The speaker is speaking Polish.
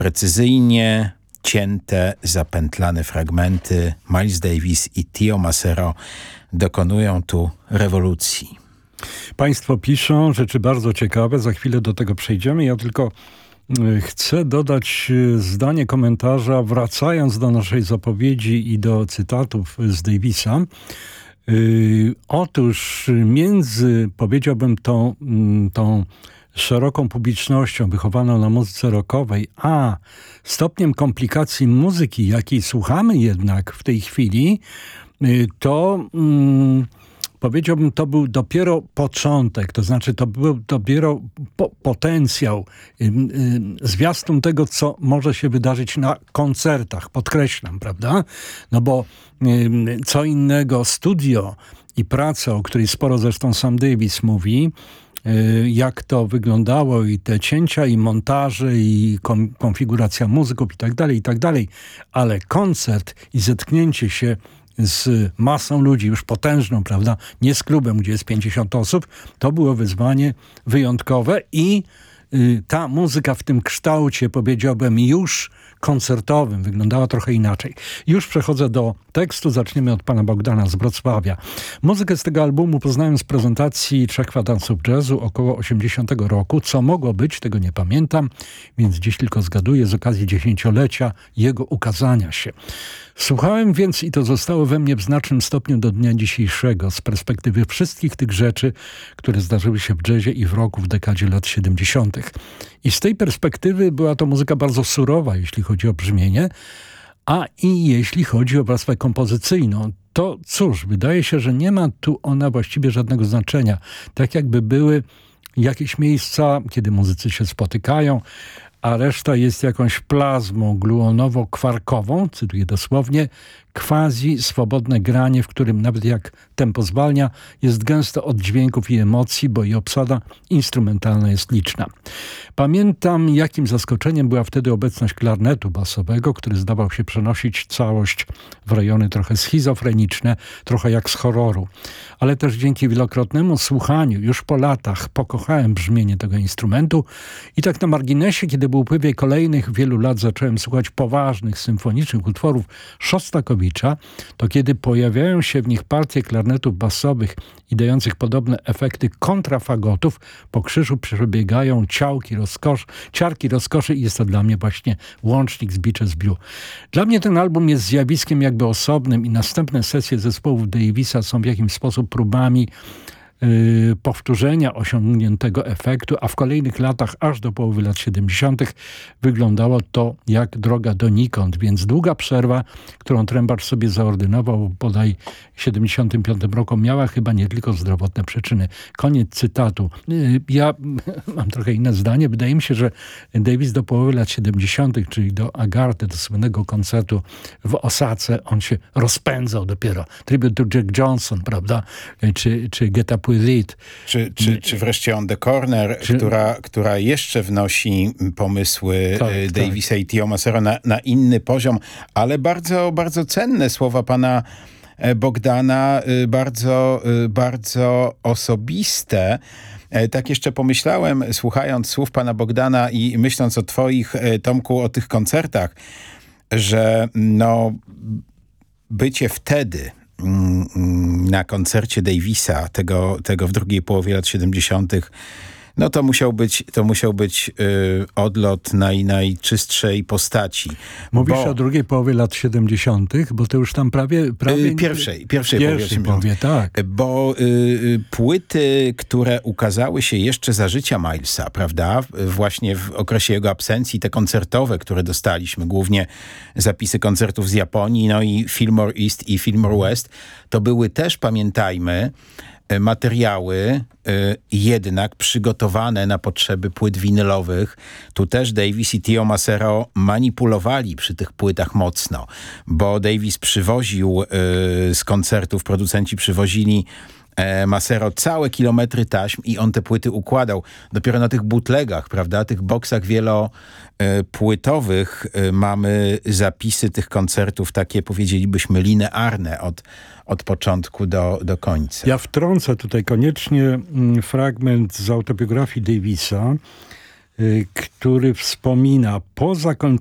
precyzyjnie cięte, zapętlane fragmenty. Miles Davis i Tio Macero dokonują tu rewolucji. Państwo piszą rzeczy bardzo ciekawe, za chwilę do tego przejdziemy. Ja tylko chcę dodać zdanie komentarza, wracając do naszej zapowiedzi i do cytatów z Davisa. Otóż między, powiedziałbym, tą szeroką publicznością wychowaną na muzyce rockowej, a stopniem komplikacji muzyki, jakiej słuchamy jednak w tej chwili, to powiedziałbym, to był dopiero początek, to znaczy to był dopiero potencjał, zwiastun tego, co może się wydarzyć na koncertach, podkreślam, prawda? No bo co innego studio i praca, o której sporo zresztą sam Davis mówi, jak to wyglądało i te cięcia, i montaże, i konfiguracja muzyków i tak dalej, ale koncert i zetknięcie się z masą ludzi, już potężną, prawda, nie z klubem, gdzie jest 50 osób, to było wyzwanie wyjątkowe i ta muzyka w tym kształcie, powiedziałbym, już koncertowym wyglądała trochę inaczej. Już przechodzę do tekstu, zaczniemy od pana Bogdana z Wrocławia. Muzykę z tego albumu poznałem z prezentacji Trzech Kwadransów Jazzu około 80 roku. Co mogło być, tego nie pamiętam, więc dziś tylko zgaduję z okazji 10-lecia jego ukazania się. Słuchałem więc i to zostało we mnie w znacznym stopniu do dnia dzisiejszego z perspektywy wszystkich tych rzeczy, które zdarzyły się w jazzie i w rocku w dekadzie lat 70. I z tej perspektywy była to muzyka bardzo surowa, jeśli chodzi o brzmienie, a i jeśli chodzi o warstwę kompozycyjną. To cóż, wydaje się, że nie ma tu ona właściwie żadnego znaczenia. Tak jakby były jakieś miejsca, kiedy muzycy się spotykają, a reszta jest jakąś plazmą gluonowo-kwarkową, cytuję dosłownie, quasi-swobodne granie, w którym nawet jak tempo zwalnia, jest gęsto od dźwięków i emocji, bo i obsada instrumentalna jest liczna. Pamiętam, jakim zaskoczeniem była wtedy obecność klarnetu basowego, który zdawał się przenosić całość w rejony trochę schizofreniczne, trochę jak z horroru. Ale też dzięki wielokrotnemu słuchaniu, już po latach, pokochałem brzmienie tego instrumentu i tak na marginesie, kiedy po upływie kolejnych wielu lat zacząłem słuchać poważnych, symfonicznych utworów Szostakowicza, to kiedy pojawiają się w nich partie klarnetów basowych i dających podobne efekty kontrafagotów, po krzyżu przebiegają ciarki rozkoszy i jest to dla mnie właśnie łącznik z Beaches Blue. Dla mnie ten album jest zjawiskiem jakby osobnym i następne sesje zespołów Davisa są w jakimś sposób próbami powtórzenia osiągniętego efektu, a w kolejnych latach, aż do połowy lat 70. wyglądało to jak droga donikąd, więc długa przerwa, którą Trębacz sobie zaordynował bodaj w 75 roku, miała chyba nie tylko zdrowotne przyczyny. Koniec cytatu. Ja mam trochę inne zdanie. Wydaje mi się, że Davis do połowy lat 70., czyli do Agarty, do słynnego koncertu w Osace, on się rozpędzał dopiero. Tribute to Jack Johnson, prawda? Czy Get Up With It. Czy wreszcie On The Corner, która jeszcze wnosi pomysły Davisa i Tio Macero na inny poziom, ale bardzo, bardzo cenne słowa pana Bogdana, bardzo osobiste. Tak jeszcze pomyślałem, słuchając słów pana Bogdana i myśląc o twoich, Tomku, o tych koncertach, że bycie wtedy na koncercie Davisa, tego w drugiej połowie lat 70., to musiał być odlot najczystszej postaci. Mówisz o drugiej połowie lat 70., bo to już tam prawie pierwszej połowie, tak. Bo płyty, które ukazały się jeszcze za życia Milesa, prawda, właśnie w okresie jego absencji, te koncertowe, które dostaliśmy, głównie zapisy koncertów z Japonii, i Fillmore East i Fillmore West, to były też, pamiętajmy, materiały jednak przygotowane na potrzeby płyt winylowych. Tu też Davis i Tio Macero manipulowali przy tych płytach mocno, bo Davis przywoził z koncertów, producenci przywozili Macero całe kilometry taśm i on te płyty układał. Dopiero na tych bootlegach, prawda, tych boksach wielopłytowych mamy zapisy tych koncertów takie, powiedzielibyśmy, linearne od początku do końca. Ja wtrącę tutaj koniecznie fragment z autobiografii Davisa. który wspomina po zakończeniu